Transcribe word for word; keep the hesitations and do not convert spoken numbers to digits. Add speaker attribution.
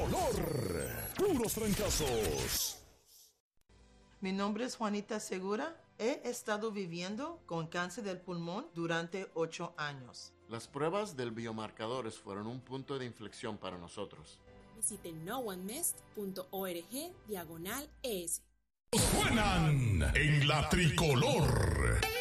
Speaker 1: tricolor. Puros trancazos.
Speaker 2: Mi nombre es Juanita Segura. He estado viviendo con cáncer del pulmón durante ocho años.
Speaker 3: Las pruebas del biomarcadores fueron un punto de inflexión para nosotros.
Speaker 4: Visite no one mist punto org diagonal es.
Speaker 1: Suenan en la tricolor.